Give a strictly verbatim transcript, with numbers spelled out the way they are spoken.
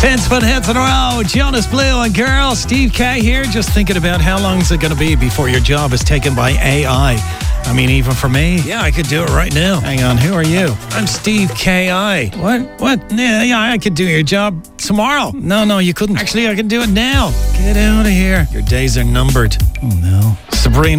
Ten split hits in a row. Jonas Blue and girl, Steve K here. Just thinking about how long is it going to be before your job is taken by A I. I mean, even for me, yeah, I could do it right now. Hang on, who are you? I'm Steve K I. What? What? Yeah, yeah, I could do your job tomorrow. No, no, you couldn't. Actually, I can do it now. Get out of here. Your days are numbered. Oh, no. Sabrina.